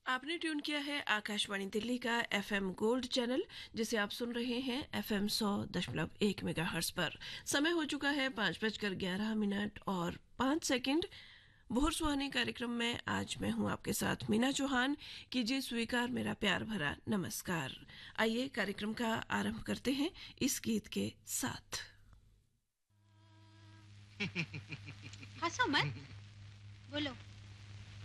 आपने ट्यून किया है आकाशवाणी दिल्ली का एफएम गोल्ड चैनल, जिसे आप सुन रहे हैं एफएम 100.1 मेगाहर्ट्ज पर। समय हो चुका है 5:11 और 5 सेकंड। भोर सुहाने कार्यक्रम में आज मैं हूं आपके साथ मीना चौहान। कीजिए स्वीकार मेरा प्यार भरा नमस्कार। आइए कार्यक्रम का आरंभ करते हैं इस गीत के साथ। हंसो मत, बोलो।